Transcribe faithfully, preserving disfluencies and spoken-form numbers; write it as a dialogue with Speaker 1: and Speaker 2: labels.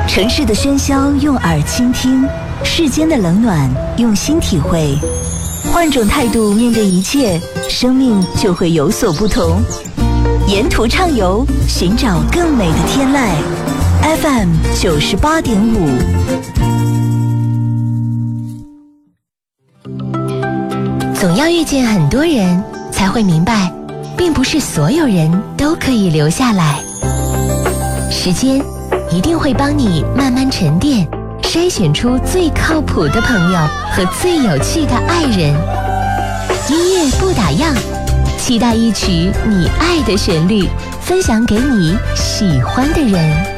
Speaker 1: 城市的喧嚣用耳倾听，世间的冷暖用心体会。换种态度面对一切，生命就会有所不同。沿途畅游，寻找更美的天籁。F M 九十八点五。
Speaker 2: 总要遇见很多人，才会明白，并不是所有人都可以留下来。时间一定会帮你慢慢沉淀，筛选出最靠谱的朋友和最有趣的爱人。音乐不打烊，期待一曲你爱的旋律，分享给你喜欢的人。